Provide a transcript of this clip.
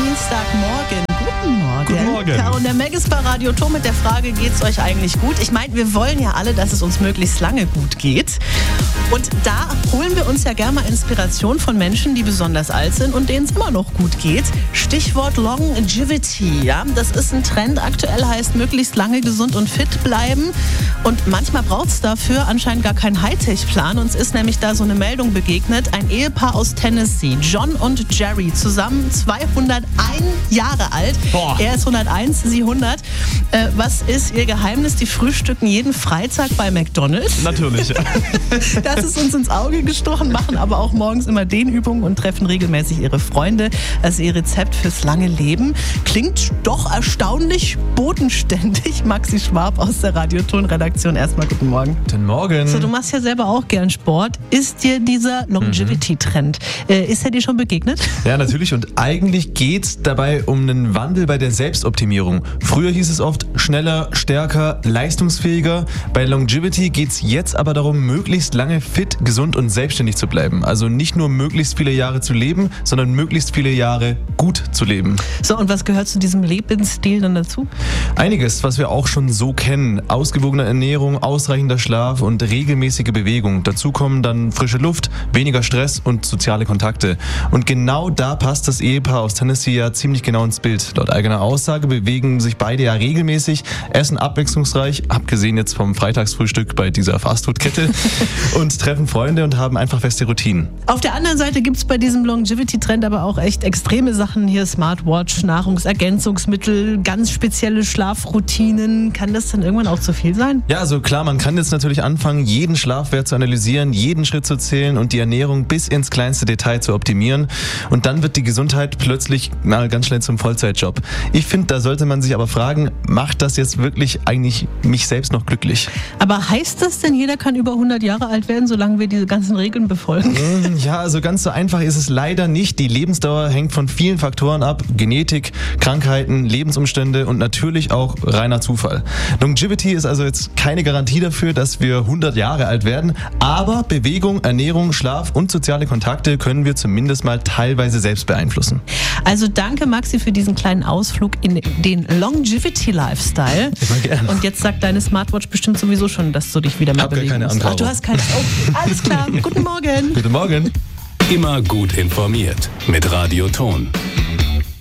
Dienstagmorgen. Guten Morgen. Guten Morgen. Caro und der Meg ist bei Radio Ton mit der Frage, geht's euch eigentlich gut? Ich meine, wir wollen ja alle, dass es uns möglichst lange gut geht. Und da holen wir uns ja gerne mal Inspiration von Menschen, die besonders alt sind und denen es immer noch gut geht. Stichwort Longevity. Ja? Das ist ein Trend. Aktuell heißt möglichst lange gesund und fit bleiben. Und manchmal braucht es dafür anscheinend gar keinen Hightech-Plan. Uns ist nämlich da so eine Meldung begegnet. Ein Ehepaar aus Tennessee, John und Jerry, zusammen 201 Jahre alt. Boah. Er ist 101, sie 100. Was ist ihr Geheimnis? Die frühstücken jeden Freitag bei McDonald's. Natürlich. Das ist uns ins Auge gestochen, machen aber auch morgens immer Dehnübungen und treffen regelmäßig ihre Freunde. Also ihr Rezept fürs lange Leben. Klingt doch erstaunlich bodenständig. Maxi Schwab aus der Radioton-Redaktion. Erstmal guten Morgen. Guten Morgen. So, du machst ja selber auch gern Sport. Ist dir dieser Longevity-Trend, ist er dir schon begegnet? Ja, natürlich. Und eigentlich geht es dabei um einen Wandel bei der Selbstoptimierung. Früher hieß es oft schneller, stärker, leistungsfähiger. Bei Longevity geht es jetzt aber darum, möglichst lange fit, gesund und selbstständig zu bleiben. Also nicht nur möglichst viele Jahre zu leben, sondern möglichst viele Jahre gut zu leben. So, und was gehört zu diesem Lebensstil dann dazu? Einiges, was wir auch schon so kennen. Ausgewogene Ernährung, ausreichender Schlaf und regelmäßige Bewegung. Dazu kommen dann frische Luft, weniger Stress und soziale Kontakte. Und genau da passt das Ehepaar aus Tennessee ja ziemlich genau ins Bild. Laut eigener Aussage bewegen sich beide ja regelmäßig, essen abwechslungsreich, abgesehen jetzt vom Freitagsfrühstück bei dieser Fastfood-Kette und treffen Freunde und haben einfach feste Routinen. Auf der anderen Seite gibt es bei diesem Longevity-Trend aber auch echt extreme Sachen. Hier Smartwatch, Nahrungsergänzungsmittel, ganz spezielle Schlafroutinen. Kann das dann irgendwann auch zu viel sein? Ja, also klar, man kann jetzt natürlich anfangen, jeden Schlafwert zu analysieren, jeden Schritt zu zählen und die Ernährung bis ins kleinste Detail zu optimieren. Und dann wird die Gesundheit plötzlich mal ganz schnell zum Vollzeitjob. Ich finde, da sollte man sich aber fragen, macht das jetzt wirklich eigentlich mich selbst noch glücklich? Aber heißt das denn, jeder kann über 100 Jahre alt werden, solange wir diese ganzen Regeln befolgen? Ja, also ganz so einfach ist es leider nicht. Die Lebensdauer hängt von vielen Faktoren ab. Genetik, Krankheiten, Lebensumstände und natürlich auch reiner Zufall. Longevity ist also jetzt keine Garantie dafür, dass wir 100 Jahre alt werden, aber Bewegung, Ernährung, Schlaf und soziale Kontakte können wir zumindest mal teilweise selbst beeinflussen. Also danke Maxi für diesen kleinen Ausflug in den Longevity-Lifestyle. Immer gerne. Und jetzt sagt deine Smartwatch bestimmt sowieso schon, dass du dich wieder mehr bewegen keine musst. Angabe. Ach, du hast keine. Oh, alles klar. Guten Morgen. Guten Morgen. Immer gut informiert mit Radio Ton.